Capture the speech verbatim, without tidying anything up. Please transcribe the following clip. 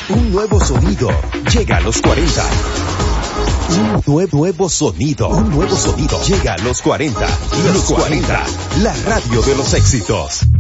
Un nuevo sonido llega a los cuarenta. Un nuevo, nuevo sonido. Un nuevo sonido llega a los cuarenta. Los cuarenta. La radio de los éxitos.